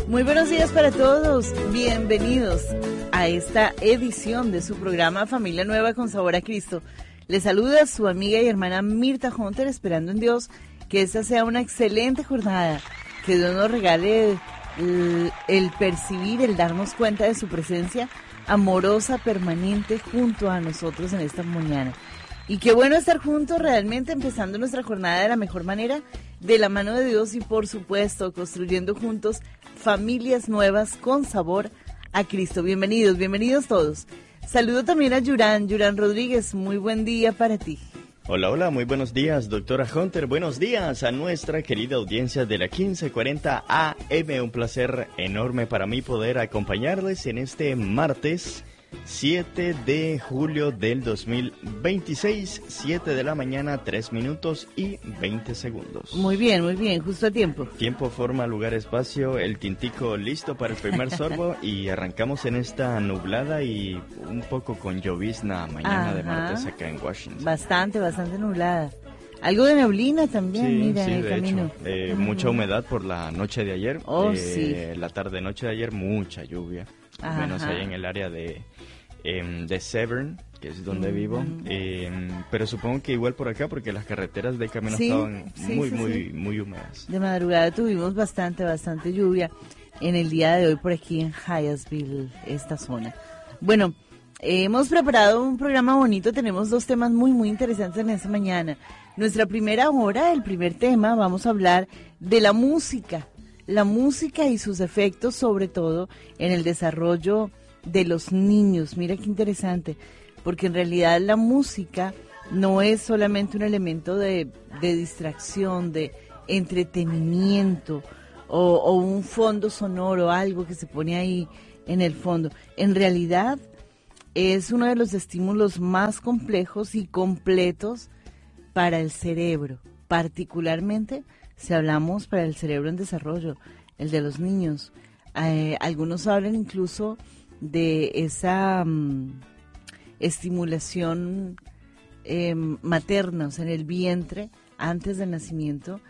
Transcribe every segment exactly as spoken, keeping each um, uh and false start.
Muy buenos días para todos, bienvenidos a esta edición de su programa Familia Nueva con Sabor a Cristo. Les saluda su amiga y hermana Mirta Hunter, esperando en Dios que esta sea una excelente jornada, que Dios nos regale el, el percibir, el darnos cuenta de su presencia amorosa, permanente junto a nosotros en esta mañana. Y qué bueno estar juntos realmente empezando nuestra jornada de la mejor manera, de la mano de Dios y por supuesto construyendo juntos familias nuevas con sabor a Cristo. Bienvenidos, bienvenidos todos. Saludo también a Yurán, Yurán Rodríguez, muy buen día para ti. Hola, hola, muy buenos días, doctora Hunter. Buenos días a nuestra querida audiencia de la quince cuarenta A M. Un placer enorme para mí poder acompañarles en este martes siete de julio del dos mil veintiséis, siete de la mañana, tres minutos y veinte segundos. Muy bien, muy bien, justo a tiempo. Tiempo, forma, lugar, espacio, el tintico listo para el primer sorbo y arrancamos en esta nublada y un poco con llovizna mañana. Ajá. De martes acá en Washington. Bastante, bastante nublada. Algo de neblina también, sí, mira, sí, en el de camino. Hecho, eh, uh-huh. Mucha humedad por la noche de ayer. Oh, eh, sí. La tarde noche de ayer, mucha lluvia. Al menos ahí en el área de, eh, de Severn, que es donde uh-huh. vivo. Eh, pero supongo que igual por acá, porque las carreteras de camino sí, estaban sí, muy, sí, muy, sí. muy húmedas. De madrugada tuvimos bastante, bastante lluvia en el día de hoy por aquí en Hyattsville, esta zona. Bueno, eh, hemos preparado un programa bonito, tenemos dos temas muy, muy interesantes en esta mañana. Nuestra primera hora, el primer tema, vamos a hablar de la música. La música y sus efectos, sobre todo en el desarrollo de los niños. Mira qué interesante, porque en realidad la música no es solamente un elemento de, de distracción, de entretenimiento o, o un fondo sonoro, algo que se pone ahí en el fondo. En realidad es uno de los estímulos más complejos y completos para el cerebro, particularmente si hablamos para el cerebro en desarrollo, el de los niños. Eh, algunos hablan incluso de esa um, estimulación eh, materna, o sea, en el vientre, antes del nacimiento,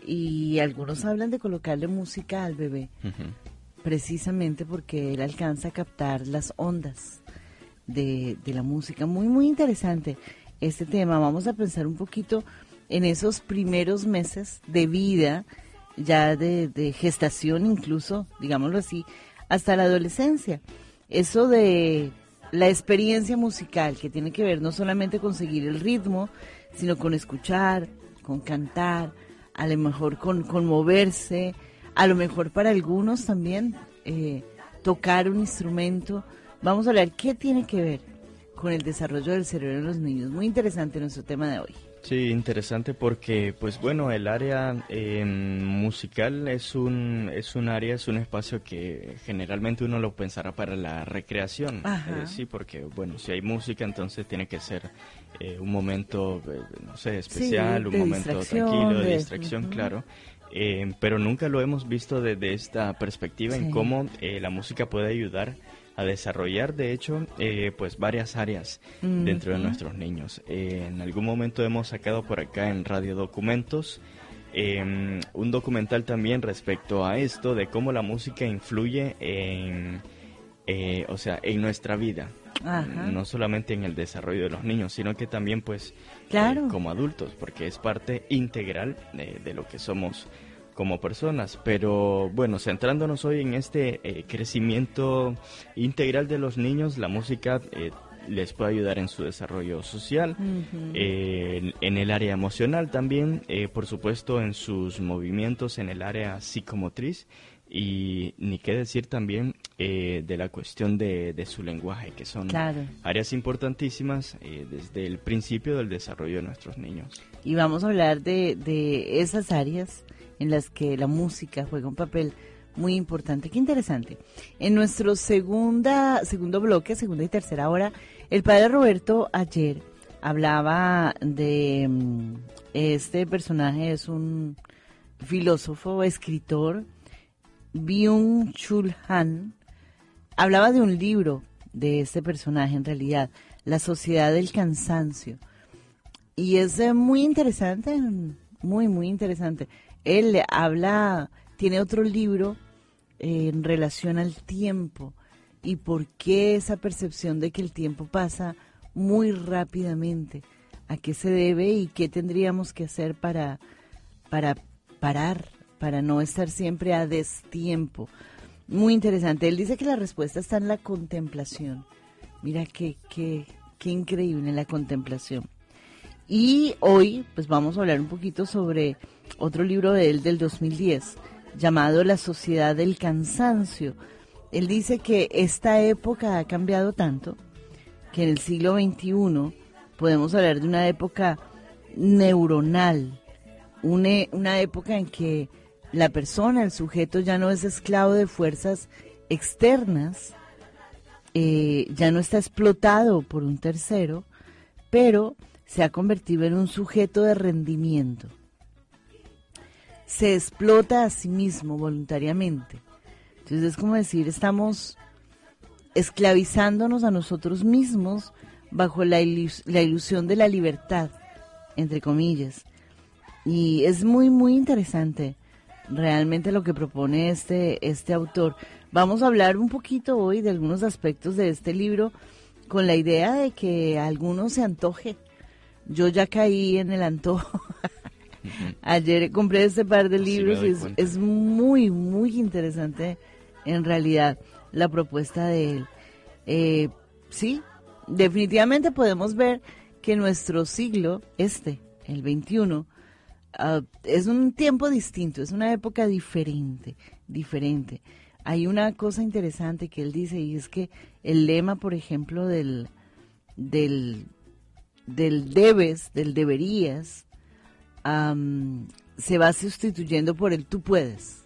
y algunos hablan de colocarle música al bebé, uh-huh. precisamente porque él alcanza a captar las ondas de, de la música. Muy, muy interesante este tema. Vamos a pensar un poquito en esos primeros meses de vida, ya de, de gestación incluso, digámoslo así, hasta la adolescencia. Eso de la experiencia musical, que tiene que ver no solamente con seguir el ritmo, sino con escuchar, con cantar, a lo mejor con, con moverse, a lo mejor para algunos también eh, tocar un instrumento. Vamos a hablar qué tiene que ver con el desarrollo del cerebro de los niños. Muy interesante nuestro tema de hoy. Sí, interesante porque, pues bueno, el área eh, musical es un es un área, es un espacio que generalmente uno lo pensará para la recreación. Eh, sí, porque, bueno, si hay música, entonces tiene que ser eh, un momento, eh, no sé, especial, sí, un momento tranquilo, de, de distracción, uh-huh. claro. Eh, pero nunca lo hemos visto desde esta perspectiva, sí. en cómo eh, la música puede ayudar a desarrollar, de hecho, eh, pues varias áreas uh-huh. dentro de nuestros niños. Eh, en algún momento hemos sacado por acá en Radio Documentos eh, un documental también respecto a esto, de cómo la música influye en, eh, o sea, en nuestra vida. Ajá. No solamente en el desarrollo de los niños, sino que también, pues, claro. eh, como adultos, porque es parte integral de, de lo que somos como personas. Pero bueno, centrándonos hoy en este eh, crecimiento integral de los niños, la música eh, les puede ayudar en su desarrollo social, uh-huh. eh, en, en el área emocional también, eh, por supuesto en sus movimientos en el área psicomotriz, y ni qué decir también eh, de la cuestión de, de su lenguaje, que son claro. áreas importantísimas eh, desde el principio del desarrollo de nuestros niños. Y vamos a hablar de, de esas áreas en las que la música juega un papel muy importante. Qué interesante. En nuestro segunda, segundo bloque, segunda y tercera hora, el padre Roberto ayer hablaba de este personaje, es un filósofo, escritor, Byung-Chul Han. Hablaba de un libro de este personaje, en realidad, La Sociedad del Cansancio. Y es muy interesante, muy, muy interesante. Él habla, tiene otro libro eh, en relación al tiempo y por qué esa percepción de que el tiempo pasa muy rápidamente, a qué se debe y qué tendríamos que hacer para, para parar, para no estar siempre a destiempo. Muy interesante. Él dice que la respuesta está en la contemplación. Mira qué, qué, qué increíble la contemplación. Y hoy pues vamos a hablar un poquito sobre otro libro de él del dos mil diez, llamado La Sociedad del Cansancio. Él dice que esta época ha cambiado tanto que en el siglo veintiuno podemos hablar de una época neuronal, una, una época en que la persona, el sujeto, ya no es esclavo de fuerzas externas, eh, ya no está explotado por un tercero, pero se ha convertido en un sujeto de rendimiento. Se explota a sí mismo voluntariamente. Entonces es como decir, estamos esclavizándonos a nosotros mismos bajo la, ilus- la ilusión de la libertad, entre comillas. Y es muy, muy interesante realmente lo que propone este, este autor. Vamos a hablar un poquito hoy de algunos aspectos de este libro con la idea de que a algunos se antoje. Yo ya caí en el antojo. Ayer compré este par de libros y es, es muy, muy interesante en realidad la propuesta de él. Eh, sí, definitivamente podemos ver que nuestro siglo, este, el veintiuno, uh, es un tiempo distinto, es una época diferente, diferente. Hay una cosa interesante que él dice y es que el lema, por ejemplo, del, del, del debes, del deberías, um, se va sustituyendo por el tú puedes.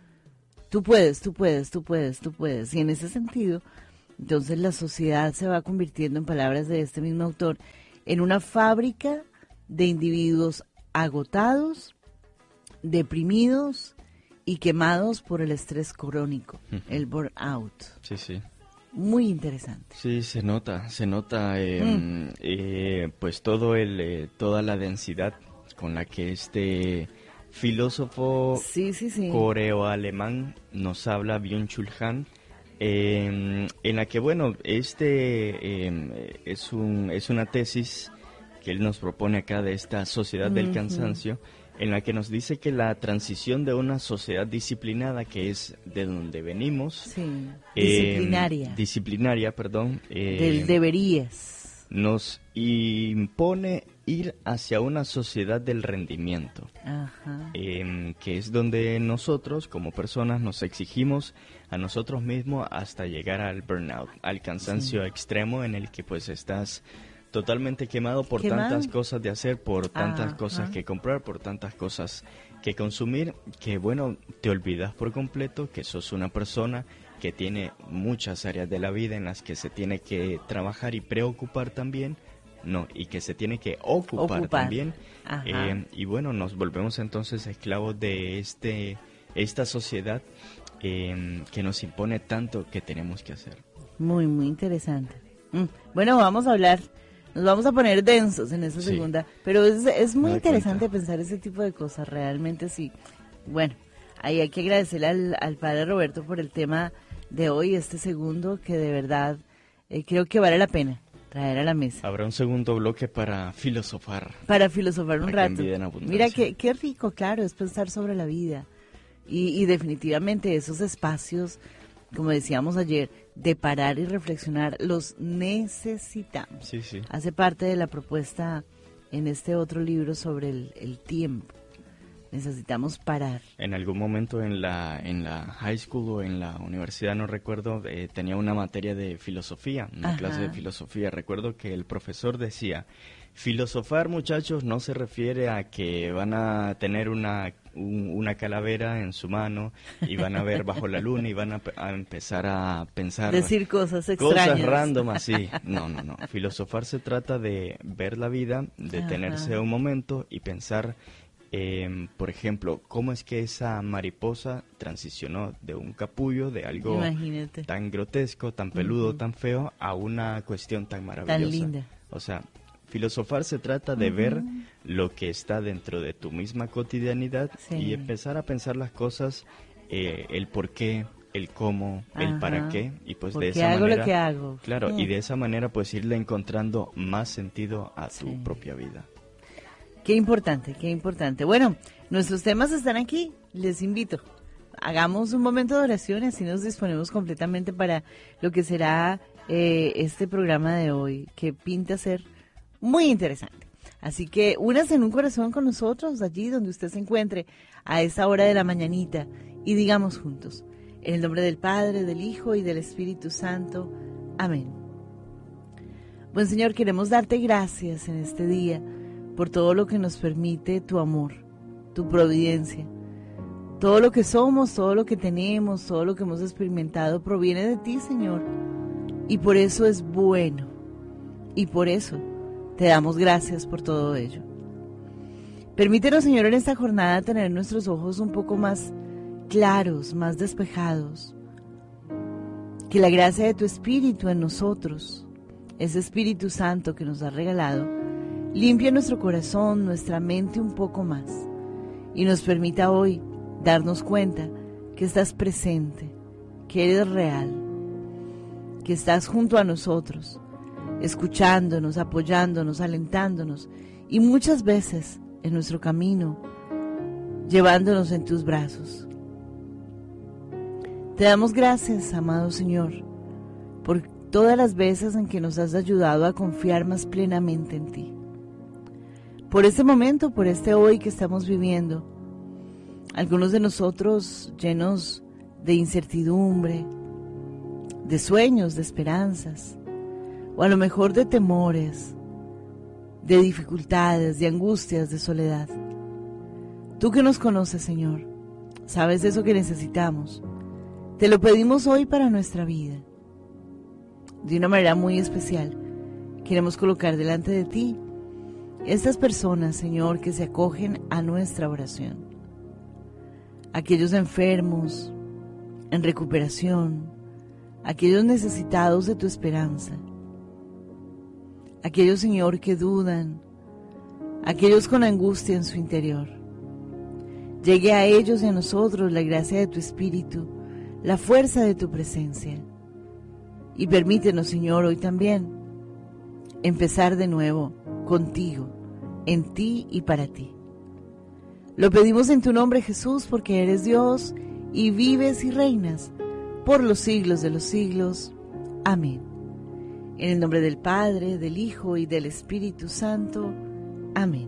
Tú puedes, tú puedes, tú puedes, tú puedes. Y en ese sentido, entonces la sociedad se va convirtiendo, en palabras de este mismo autor, en una fábrica de individuos agotados, deprimidos y quemados por el estrés crónico, uh-huh. el burnout. Sí, sí. Muy interesante. Sí, se nota, se nota eh, mm. eh, pues todo el, eh, toda la densidad con la que este filósofo sí, sí, sí. coreo-alemán nos habla, Byung-Chul Han, eh, en la que, bueno, este eh, es, un, es una tesis que él nos propone acá de esta sociedad uh-huh. del cansancio, en la que nos dice que la transición de una sociedad disciplinada, que es de donde venimos, sí. disciplinaria, eh, disciplinaria, perdón, eh, del deberías, nos impone ir hacia una sociedad del rendimiento, Ajá. Eh, que es donde nosotros como personas nos exigimos a nosotros mismos hasta llegar al burnout, al cansancio sí. extremo en el que pues estás totalmente quemado por ¿Quemado? tantas cosas de hacer, por tantas Ajá. cosas que comprar, por tantas cosas que consumir, que bueno, te olvidas por completo que sos una persona que tiene muchas áreas de la vida en las que se tiene que trabajar y preocupar también, no, y que se tiene que ocupar, ocupar. también, eh, y bueno, nos volvemos entonces esclavos de este esta sociedad eh, que nos impone tanto que tenemos que hacer. Muy, muy interesante. Mm. Bueno, vamos a hablar, nos vamos a poner densos en esta sí. segunda, pero es, es muy interesante cuenta. pensar ese tipo de cosas, realmente sí. Bueno, ahí hay que agradecerle al, al padre Roberto por el tema de hoy, este segundo, que de verdad eh, creo que vale la pena traer a la mesa. Habrá un segundo bloque para filosofar. Para filosofar un rato. Mira, qué, qué rico, claro, es pensar sobre la vida. Y, y definitivamente esos espacios, como decíamos ayer, de parar y reflexionar, los necesitamos. Sí, sí. Hace parte de la propuesta en este otro libro sobre el, el tiempo. Necesitamos parar. En algún momento en la en la high school o en la universidad, no recuerdo, eh, tenía una materia de filosofía, una Ajá. clase de filosofía. Recuerdo que el profesor decía, filosofar, muchachos, no se refiere a que van a tener una un, una calavera en su mano y van a ver bajo la luna y van a, a empezar a pensar... Decir cosas extrañas. Cosas random así. No, no, no. Filosofar se trata de ver la vida, detenerse un momento y pensar... Eh, por ejemplo, ¿cómo es que esa mariposa transicionó de un capullo, de algo Imagínate. tan grotesco, tan peludo, uh-huh. tan feo, a una cuestión tan maravillosa? Tan linda. O sea, filosofar se trata de uh-huh. ver lo que está dentro de tu misma cotidianidad sí. y empezar a pensar las cosas, eh, el por qué, el cómo, Ajá. el para qué, y pues de esa hago manera... lo que hago. Claro, mm. y de esa manera pues irle encontrando más sentido a tu sí. propia vida. Qué importante, qué importante. Bueno, nuestros temas están aquí, les invito. Hagamos un momento de oración y así nos disponemos completamente para lo que será eh, este programa de hoy, que pinta ser muy interesante. Así que únase en un corazón con nosotros, allí donde usted se encuentre, a esa hora de la mañanita, y digamos juntos, en el nombre del Padre, del Hijo y del Espíritu Santo. Amén. Buen Señor, queremos darte gracias en este día por todo lo que nos permite tu amor, tu providencia. Todo lo que somos, todo lo que tenemos, todo lo que hemos experimentado proviene de ti, Señor. Y por eso es bueno. Y por eso te damos gracias por todo ello. Permítenos, Señor, en esta jornada tener nuestros ojos un poco más claros, más despejados. Que la gracia de tu Espíritu en nosotros, ese Espíritu Santo que nos has regalado, limpie nuestro corazón, nuestra mente un poco más. Y nos permita hoy darnos cuenta que estás presente, que eres real, que estás junto a nosotros, escuchándonos, apoyándonos, alentándonos y muchas veces en nuestro camino, llevándonos en tus brazos. Te damos gracias, amado Señor, por todas las veces en que nos has ayudado a confiar más plenamente en ti. Por este momento, por este hoy que estamos viviendo, algunos de nosotros llenos de incertidumbre, de sueños, de esperanzas, o a lo mejor de temores, de dificultades, de angustias, de soledad. Tú que nos conoces, Señor, sabes eso que necesitamos. Te lo pedimos hoy para nuestra vida. De una manera muy especial, queremos colocar delante de ti estas personas, Señor, que se acogen a nuestra oración. Aquellos enfermos, en recuperación, aquellos necesitados de tu esperanza, aquellos, Señor, que dudan, aquellos con angustia en su interior. Llegue a ellos y a nosotros la gracia de tu Espíritu, la fuerza de tu presencia. Y permítenos, Señor, hoy también empezar de nuevo contigo, en ti y para ti. Lo pedimos en tu nombre, Jesús, porque eres Dios y vives y reinas por los siglos de los siglos. Amén. En el nombre del Padre, del Hijo y del Espíritu Santo. Amén.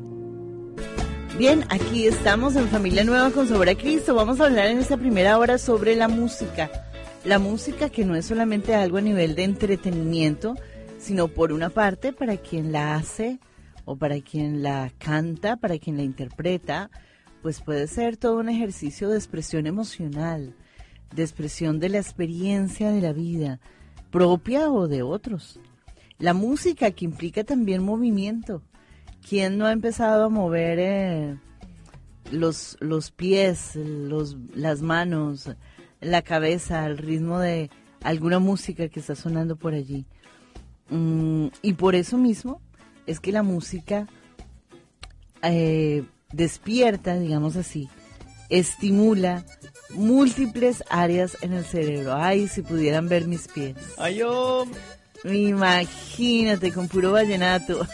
Bien, aquí estamos en Familia Nueva con Sabor a Cristo. Vamos a hablar en esta primera hora sobre la música. La música que no es solamente algo a nivel de entretenimiento, sino por una parte para quien la hace o para quien la canta, para quien la interpreta, pues puede ser todo un ejercicio de expresión emocional, de expresión de la experiencia de la vida, propia o de otros. La música que implica también movimiento. ¿Quién no ha empezado a mover eh, los, los pies, los, las manos, la cabeza al ritmo de alguna música que está sonando por allí? Mm, y por eso mismo es que la música eh, despierta, digamos así, estimula múltiples áreas en el cerebro. Ay, si pudieran ver mis pies. Ay, yo... Imagínate, con puro vallenato.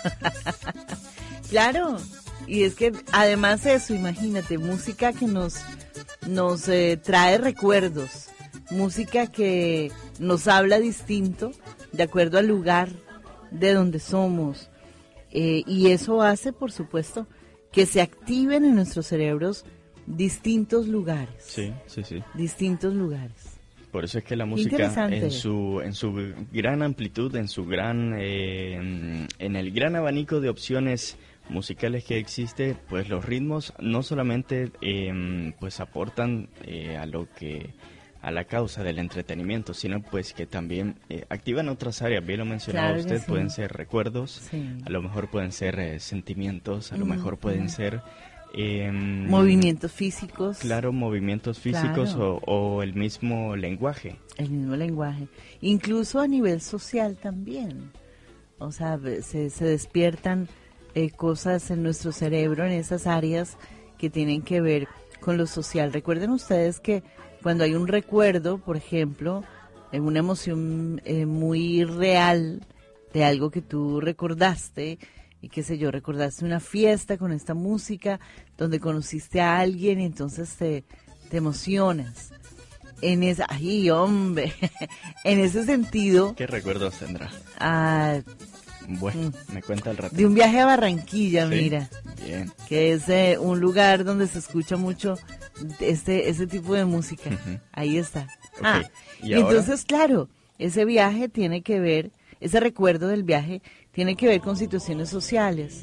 Claro, y es que además eso, imagínate, música que nos, nos eh, trae recuerdos, música que nos habla distinto de acuerdo al lugar de donde somos, eh, y eso hace, por supuesto, que se activen en nuestros cerebros distintos lugares. Sí, sí, sí. Distintos lugares. Por eso es que la música en su en su gran amplitud, en su gran eh, en, en el gran abanico de opciones musicales que existe, pues los ritmos no solamente eh, pues aportan eh, a lo que a la causa del entretenimiento, sino pues que también eh, activan otras áreas. Bien lo mencionaba claro usted, sí. Pueden ser recuerdos, sí. A lo mejor pueden ser eh, sentimientos, a lo mm, mejor pueden mm. ser Eh, movimientos físicos. Claro, movimientos físicos claro. o, o el mismo lenguaje. El mismo lenguaje. Incluso a nivel social también. O sea, se, se despiertan eh, cosas en nuestro cerebro, en esas áreas que tienen que ver con lo social. Recuerden ustedes que cuando hay un recuerdo, por ejemplo, en una emoción eh, muy real de algo que tú recordaste, y qué sé yo, recordaste una fiesta con esta música donde conociste a alguien y entonces te, te emocionas. En esa, ay, hombre, en ese sentido. ¿Qué recuerdos tendrá? Ah, bueno, mm, me cuenta el rato. De un viaje a Barranquilla, ¿sí? Mira. Bien. Que es eh, un lugar donde se escucha mucho este ese tipo de música. Uh-huh. Ahí está. Okay. Ah, ¿y entonces, claro, ese viaje tiene que ver, ese recuerdo del viaje tiene que ver con situaciones sociales.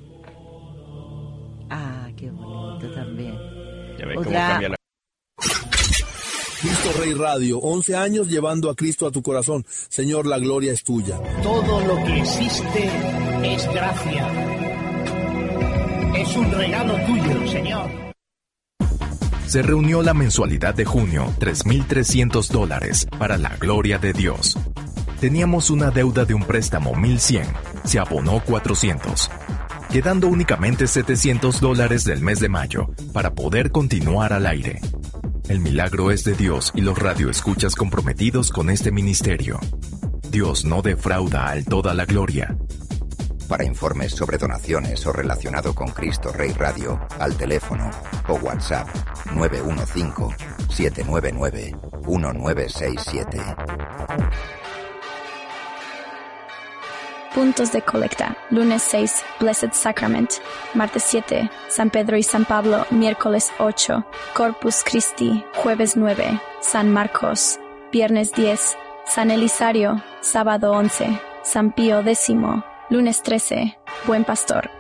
Ah, qué bonito también. Ya ves cómo cambia la... Cristo Rey Radio, once años llevando a Cristo a tu corazón. Señor, la gloria es tuya. Todo lo que existe es gracia. Es un regalo tuyo, Señor. Se reunió la mensualidad de junio, tres mil trescientos dólares, para la gloria de Dios. Teníamos una deuda de un préstamo mil cien, se abonó cuatrocientos, quedando únicamente setecientos dólares del mes de mayo para poder continuar al aire. El milagro es de Dios y los radioescuchas comprometidos con este ministerio. Dios no defrauda al toda la gloria. Para informes sobre donaciones o relacionado con Cristo Rey Radio, al teléfono o WhatsApp nueve uno cinco, siete nueve nueve, uno nueve seis siete. Puntos de colecta. Lunes seis, Blessed Sacrament. Martes siete, San Pedro y San Pablo. Miércoles ocho, Corpus Christi. Jueves nueve, San Marcos. Viernes diez, San Elisario. Sábado once, San Pío X. Lunes trece, Buen Pastor.